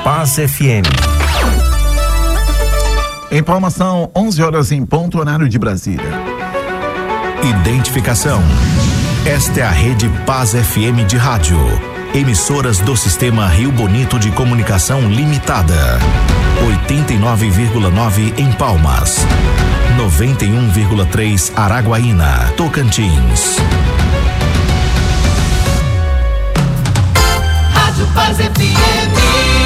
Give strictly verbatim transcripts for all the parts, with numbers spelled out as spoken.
Paz F M. Informação, onze horas em ponto, horário de Brasília. Identificação. Esta é a Rede Paz F M de rádio. Emissoras do Sistema Rio Bonito de Comunicação Limitada. oitenta e nove vírgula nove em Palmas. noventa e um vírgula três Araguaína, Tocantins. Rádio Paz F M.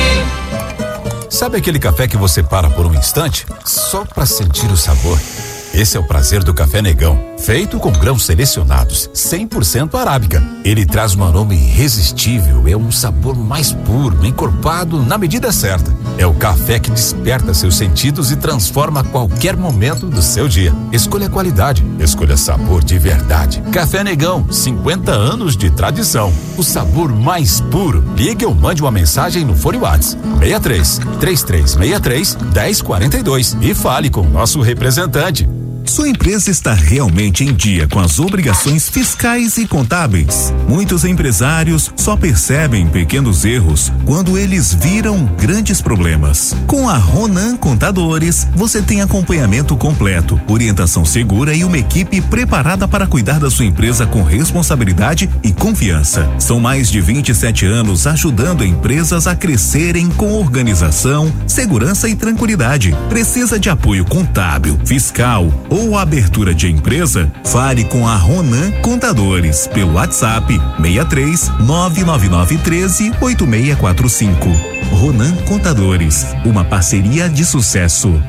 Sabe aquele café que você para por um instante só para sentir o sabor? Esse é o prazer do Café Negão, feito com grãos selecionados, cem por cento arábica. Ele traz um aroma irresistível, é um sabor mais puro, encorpado na medida certa. É o café que desperta seus sentidos e transforma qualquer momento do seu dia. Escolha qualidade, escolha sabor de verdade. Café Negão, cinquenta anos de tradição. O sabor mais puro. Ligue ou mande uma mensagem no Fone WhatsApp seis três, três três seis três, um zero quatro dois e fale com o nosso representante. Sua empresa está realmente em dia com as obrigações fiscais e contábeis? Muitos empresários só percebem pequenos erros quando eles viram grandes problemas. Com a Ronan Contadores, você tem acompanhamento completo, orientação segura e uma equipe preparada para cuidar da sua empresa com responsabilidade e confiança. São mais de vinte e sete anos ajudando empresas a crescerem com organização, segurança e tranquilidade. Precisa de apoio contábil, fiscal ou abertura de empresa? Fale com a Ronan Contadores pelo WhatsApp seis três nove nove nove um três oito seis quatro cinco. Ronan Contadores, uma parceria de sucesso.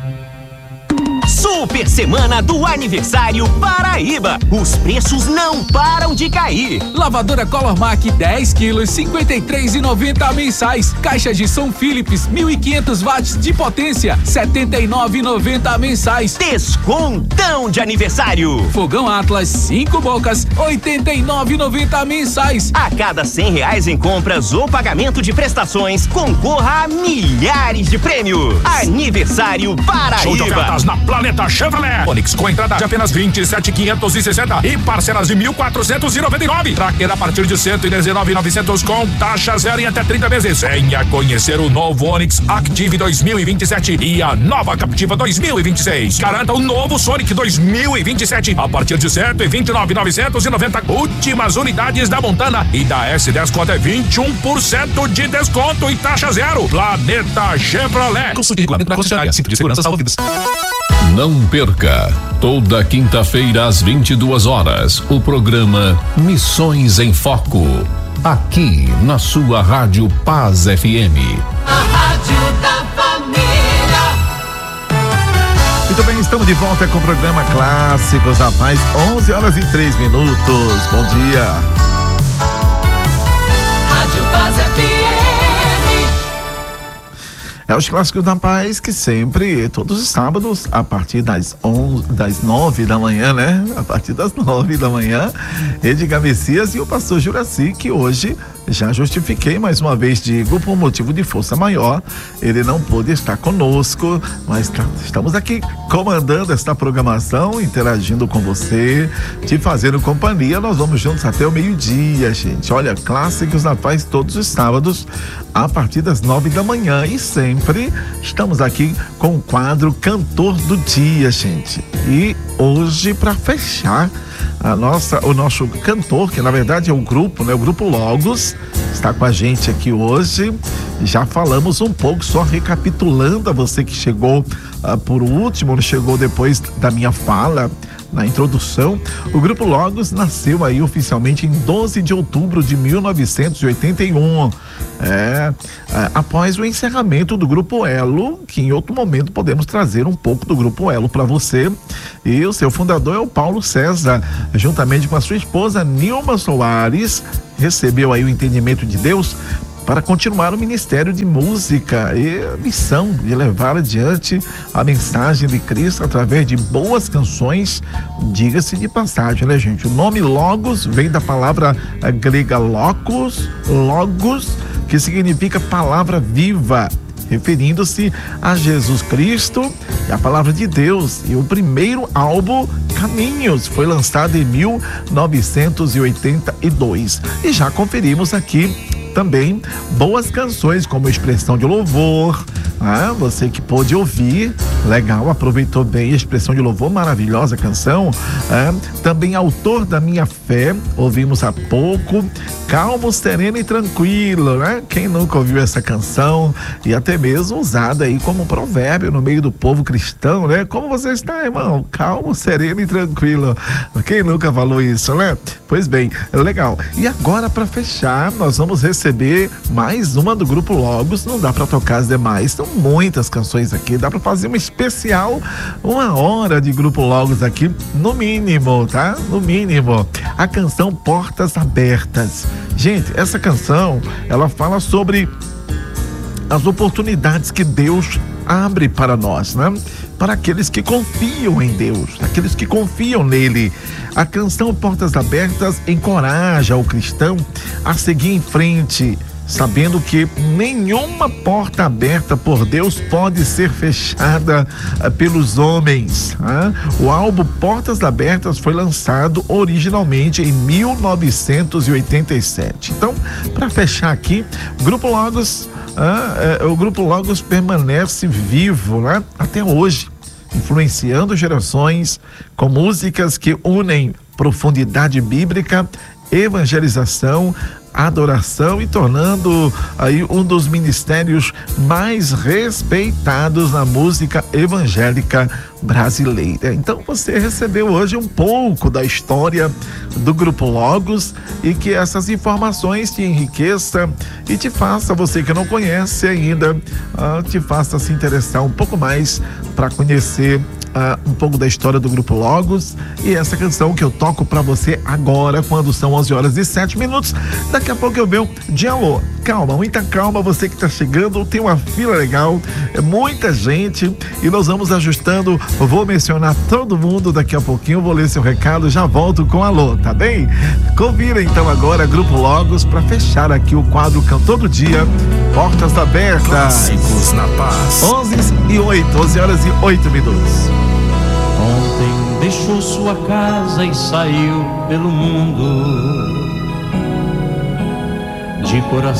Super Semana do Aniversário Paraíba. Os preços não param de cair. Lavadora Color Mac dez quilos, cinquenta e três reais e noventa centavos mensais. Caixa de som Philips mil e quinhentos watts de potência, setenta e nove reais e noventa centavos mensais. Descontão de aniversário. Fogão Atlas cinco bocas, oitenta e nove reais e noventa centavos mensais. A cada cem reais em compras ou pagamento de prestações, concorra a milhares de prêmios. Aniversário Paraíba. Show de ofertas na Planeta Chevrolet. Onix com entrada de apenas vinte e sete mil quinhentos e sessenta e parcelas de mil quatrocentos e noventa e nove. Tracker a partir de cento e dezenove mil e novecentos com taxa zero em até trinta meses. Venha conhecer o novo Onix Active dois mil e vinte e sete e a nova Captiva dois mil e vinte e seis. Garanta o novo Sonic dois mil e vinte e sete a partir de cento e vinte e nove mil novecentos e noventa. Últimas unidades da Montana e da S dez com até vinte e um por cento de desconto e taxa zero. Planeta Chevrolet. Consulte regulamento na concessionária. Cinto de segurança salva vidas. Não perca, toda quinta-feira às vinte e duas horas, o programa Missões em Foco, aqui na sua Rádio Paz F M. A Rádio da Família. Muito bem, estamos de volta com o programa Clássicos da Paz, onze horas e três minutos. Bom dia. Rádio Paz F M. É os Clássicos da Paz que sempre, todos os sábados, a partir das onze, das nove da manhã, né? A partir das nove da manhã, Edgar Messias e o pastor Juraci, que hoje já justifiquei mais uma vez, digo, por motivo de força maior, ele não pôde estar conosco, mas tá, estamos aqui comandando esta programação, interagindo com você, te fazendo companhia. Nós vamos juntos até o meio-dia, gente. Olha, Clássicos da Paz todos os sábados, a partir das nove da manhã, e sempre estamos aqui com o quadro Cantor do Dia, gente. E hoje, para fechar, a nossa, o nosso cantor, que na verdade é o grupo, né? O Grupo Logos, está com a gente aqui hoje. Já falamos um pouco, só recapitulando a você que chegou uh, por último, chegou depois da minha fala na introdução. O Grupo Logos nasceu aí oficialmente em doze de outubro de mil novecentos e oitenta e um, é, é, após o encerramento do Grupo Elo, que em outro momento podemos trazer um pouco do Grupo Elo para você. E o seu fundador é o Paulo César, juntamente com a sua esposa Nilma Soares, recebeu aí o entendimento de Deus para continuar o ministério de música e a missão de levar adiante a mensagem de Cristo através de boas canções. Diga-se de passagem, né, gente? O nome Logos vem da palavra grega logos, logos, que significa palavra viva, referindo-se a Jesus Cristo e a palavra de Deus. E o primeiro álbum, Caminhos, foi lançado em mil novecentos e oitenta e dois. E já conferimos aqui também boas canções como expressão de louvor. Ah, você que pôde ouvir, legal, aproveitou bem a expressão de louvor, maravilhosa canção. Ah, também autor da minha fé, ouvimos há pouco, calmo, sereno e tranquilo, né? Quem nunca ouviu essa canção e até mesmo usada aí como provérbio no meio do povo cristão, né? Como você está, irmão? Calmo, sereno e tranquilo. Quem nunca falou isso, né? Pois bem, legal. E agora, para fechar, nós vamos receber mais uma do Grupo Logos. Não dá para tocar as demais, são muitas canções aqui, dá para fazer uma especial, uma hora de Grupo Logos aqui, no mínimo, tá? No mínimo. A canção Portas Abertas. Gente, essa canção, ela fala sobre as oportunidades que Deus abre para nós, né? Para aqueles que confiam em Deus, aqueles que confiam nele. A canção Portas Abertas encoraja o cristão a seguir em frente, sabendo que nenhuma porta aberta por Deus pode ser fechada uh, pelos homens. Hein? O álbum Portas Abertas foi lançado originalmente em mil novecentos e oitenta e sete. Então, para fechar aqui, o Grupo Logos, uh, uh, o Grupo Logos permanece vivo, né? Até hoje, influenciando gerações com músicas que unem profundidade bíblica, evangelização, adoração e tornando aí um dos ministérios mais respeitados na música evangélica brasileira. Então você recebeu hoje um pouco da história do Grupo Logos e que essas informações te enriqueçam e te faça, você que não conhece ainda, uh, te faça se interessar um pouco mais para conhecer Uh, um pouco da história do Grupo Logos e essa canção que eu toco pra você agora, quando são onze horas e sete minutos. Daqui a pouco eu venho de alô. Calma, muita calma, você que tá chegando, tem uma fila legal, é muita gente e nós vamos ajustando. Eu vou mencionar todo mundo daqui a pouquinho, vou ler seu recado, já volto com alô, tá bem? Confira então agora Grupo Logos pra fechar aqui o quadro Cantor do Dia, Portas Abertas. Clássicos na Paz. onze e oito, onze horas e oito minutos. Ontem deixou sua casa e saiu pelo mundo de coração